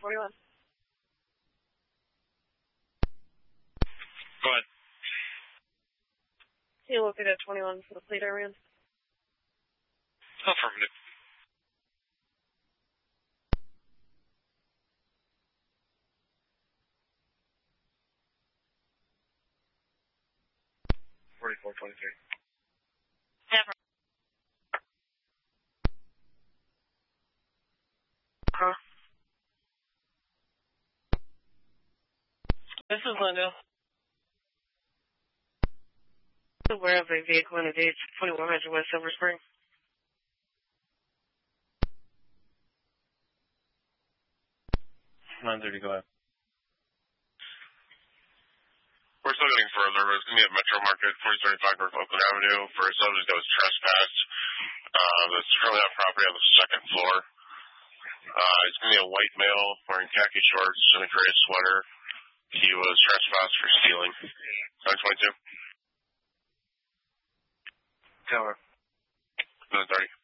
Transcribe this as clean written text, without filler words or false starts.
21. Go ahead. Can you locate at 21 for the fleet area? Affirmative. Never. Huh? This is Linda. Aware of a vehicle in a date 2100 West Silver Spring. Go ahead. We're still getting further. It's going to be at Metro Market, 4035 North Oakland Avenue, for a subject that was trespassed. That's currently on property on the second floor. It's going to be a white male wearing khaki shorts and a gray sweater. He was trespassed for stealing. 922. Tower. 930.